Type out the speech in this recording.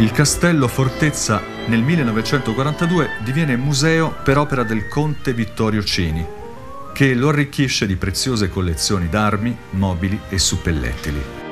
Il castello fortezza nel 1942 diviene museo per opera del conte Vittorio Cini, che lo arricchisce di preziose collezioni d'armi, mobili e suppellettili.